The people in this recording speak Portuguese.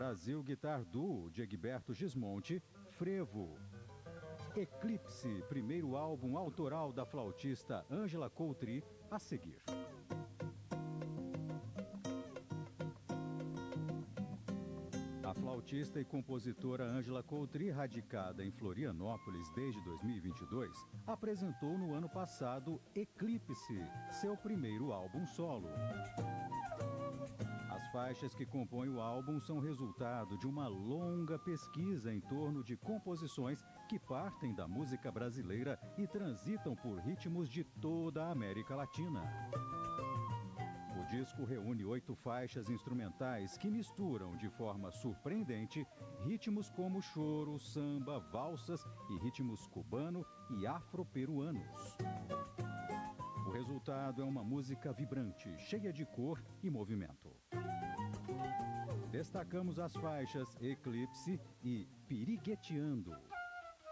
Brasil Guitar Duo de Egberto Gismonti, Frevo. Eclipse, primeiro álbum autoral da flautista Ângela Coutry, a seguir. A flautista e compositora Ângela Coutry, radicada em Florianópolis desde 2022, apresentou no ano passado Eclipse, seu primeiro álbum solo. As faixas que compõem o álbum são resultado de uma longa pesquisa em torno de composições que partem da música brasileira e transitam por ritmos de toda a América Latina. O disco reúne 8 faixas instrumentais que misturam de forma surpreendente ritmos como choro, samba, valsas e ritmos cubano e afro-peruanos. O resultado é uma música vibrante, cheia de cor e movimento. Destacamos as faixas Eclipse e Pirigueteando.